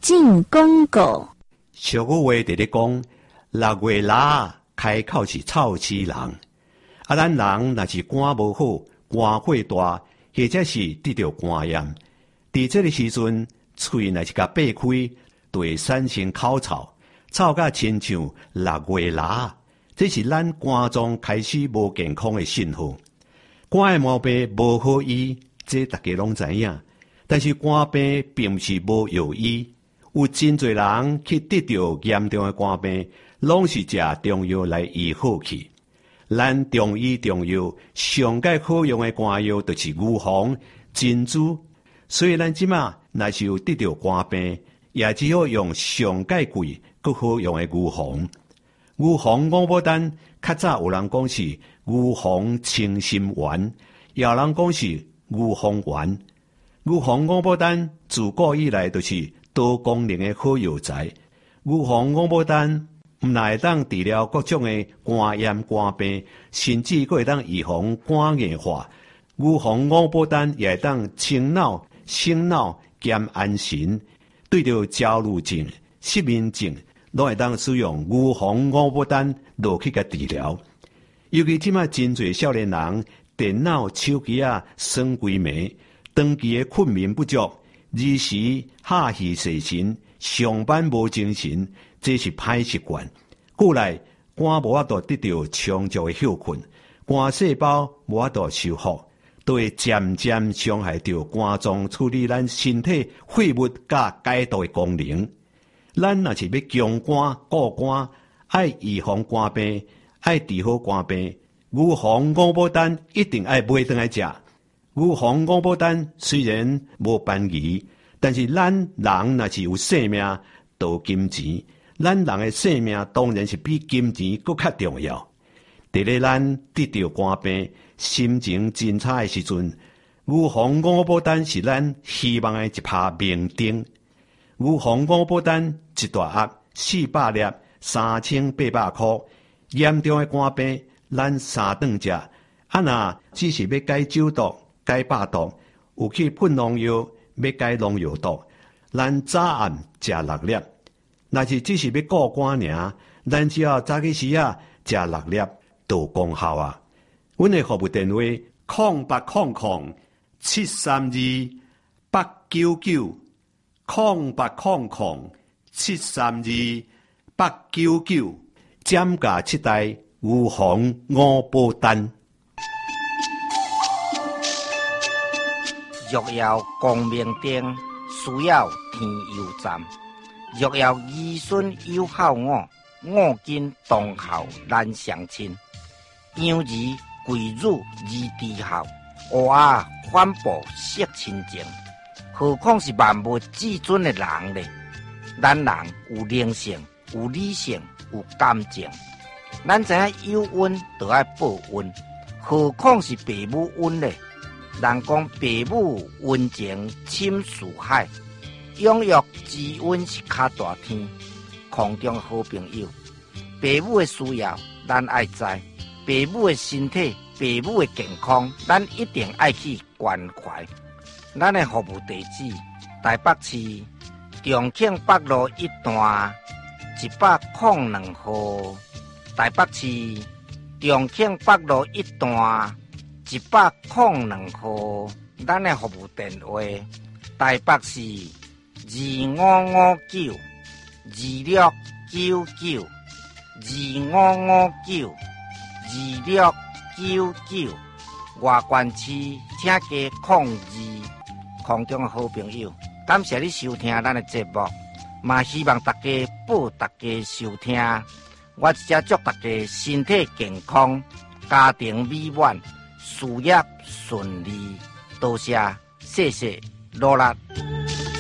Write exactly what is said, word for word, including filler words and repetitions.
进广告。 俗语话直咧讲，六月腊开口是臭死人。啊，咱人若是肝无好、肝火大，或者是得着肝炎，伫这个时阵，喙若是甲闭开，就会产生口臭，臭甲亲像六月腊。这是咱肝脏开始无健康的信号。肝的毛病无好医，这大家拢知影。但是肝病并不是无药医，有真侪人去得到严重的肝病，拢是食中药来医好去。咱中医中药上界好用的肝药就是牛黄、珍珠，所以咱即马若是有得到肝病，也只好用上界贵、更好用的牛黄。牛黄五宝丹，较早有人讲是牛黄清心丸，也有人讲是牛黄丸。牛黄五宝丹自古以来就是多功能的好药材。牛黄五宝丹毋但会当治疗各种的肝炎、肝病，甚至佫会当预防肝硬化。牛黄五宝丹也会当清脑、醒脑、减安神。对着焦虑症、失眠症，拢会当使用牛黄五宝丹落去甲治疗。尤其即马真侪少年人电脑、手机啊耍规暝，长期的困眠不足，日时下戏睡神，上班无精神，这是歹习惯。过来肝无法度得到充足的休困，肝细胞无法度修复，都会渐渐伤害到肝脏处理咱身体废物甲解毒的功能。咱若是要强肝固肝，爱预防肝病，爱治好肝病，牛黄五宝丹一定爱买回来食。牛黄五宝丹虽然无便宜，但是咱人若是有性命，就有金钱。咱人的性命当然是比金钱更较重要。伫咧咱得到肝病、心情真差的时阵，牛黄五宝丹是咱希望的一拍明灯。牛黄五宝丹一大盒四百粒，三千八百块。严重的肝病，咱三顿食。啊，若只是要解酒毒、解百毒，有去喷农药，要解农药毒，咱早暗食六粒。若是只是要顾肝尔，咱只要早起时啊食六粒就功效啊。阮的服务电话：空八空空七三二八九九，空八空空七三二八九九，减价七代牛黄五宝丹。 若要光明灯，需要天油站。若要儿孙有孝我，我今当孝难相亲。养儿贵辱而低孝，乌鸦反哺惜亲情。何况是万物至尊的人呢？咱人有灵性，有理性，有感情。咱知影有恩就要报恩，何况是父母恩呢？人讲父母恩情深似海。养育之恩是较大天，空中好朋友。父母的需要，咱爱知；父母的身体、父母的健康，咱一定爱去关怀。咱的服务地址：台北市重庆北路一段一百零两号。台北市重庆北路一段一百零两号。咱的服务电话：台北市。二五五九二六九九二五五九二六九九，外关市请加控二。空中好朋友，感谢你收听咱的节目，嘛希望大家报大家收听。我一只祝大家身体健康，家庭美满，事业顺利。多谢，谢谢，努力。